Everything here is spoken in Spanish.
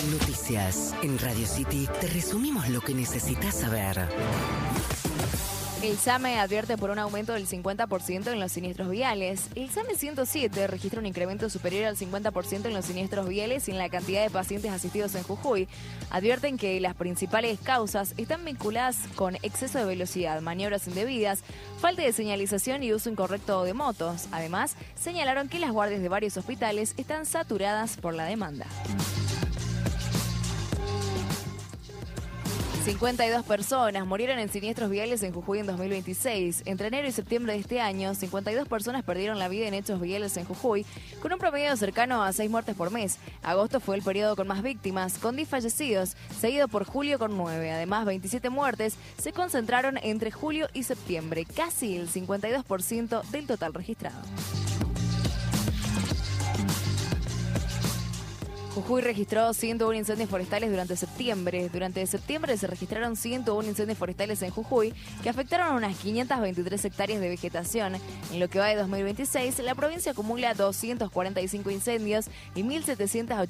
Noticias. En Radio City te resumimos lo que necesitas saber. El SAME advierte por un aumento del 50% en los siniestros viales. El SAME 107 registra un incremento superior al 50% en los siniestros viales y en la cantidad de pacientes asistidos en Jujuy. Advierten que las principales causas están vinculadas con exceso de velocidad, maniobras indebidas, falta de señalización y uso incorrecto de motos. Además, señalaron que las guardias de varios hospitales están saturadas por la demanda. 52 personas murieron en siniestros viales en Jujuy en 2026. Entre enero y septiembre de este año, 52 personas perdieron la vida en hechos viales en Jujuy, con un promedio cercano a 6 muertes por mes. Agosto fue el periodo con más víctimas, con 10 fallecidos, seguido por julio con 9. Además, 27 muertes se concentraron entre julio y septiembre, casi el 52% del total registrado. Jujuy registró 101 incendios forestales durante septiembre. Durante septiembre se registraron 101 incendios forestales en Jujuy, que afectaron a unas 523 hectáreas de vegetación. En lo que va de 2026, la provincia acumula 245 incendios y 1.780